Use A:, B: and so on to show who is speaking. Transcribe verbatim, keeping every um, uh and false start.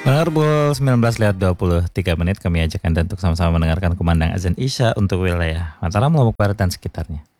A: Benar pukul sembilan belas lewat dua puluh tiga menit kami ajak Anda untuk sama-sama mendengarkan kumandang azan Isya untuk wilayah Mataram, Lombok Barat dan sekitarnya.